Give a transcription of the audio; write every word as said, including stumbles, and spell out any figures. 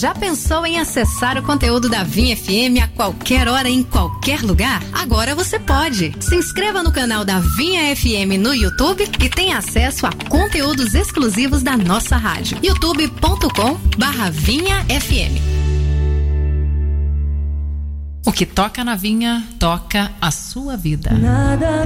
Já pensou em acessar o conteúdo da Vinha F M a qualquer hora, em qualquer lugar? Agora você pode. Se inscreva no canal da Vinha F M no YouTube e tenha acesso a conteúdos exclusivos da nossa rádio. youtube ponto com barra Vinha F M. O que toca na Vinha, toca a sua vida. Nada